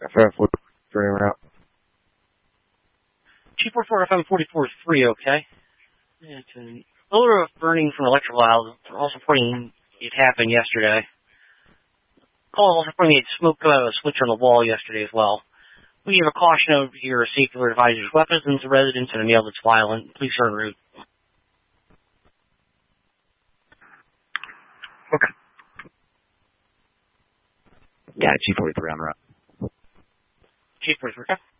FM43 en route. G44 FM44-3, okay. It's an odor of burning from electrical valves. They're also reporting it happened yesterday. Call also reporting it smoke come out of a switch on the wall yesterday as well. We have a caution over here, safety alert advisors, weapons into residents, and a male that's violent. Please turn route. Okay. Yeah, G43 on route. G43, okay.